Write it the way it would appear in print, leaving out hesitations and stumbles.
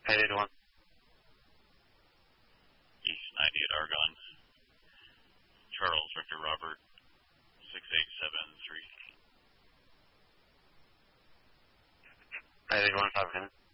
881. East 98 Argonne. Charles, Victor Robert, 6873. 881, 5 again.